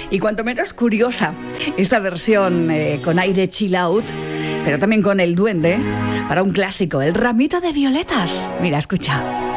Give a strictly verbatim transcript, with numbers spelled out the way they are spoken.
Y cuanto menos curiosa esta versión eh, con aire chill out, pero también con el duende, para un clásico, El ramito de violetas. Mira, escucha.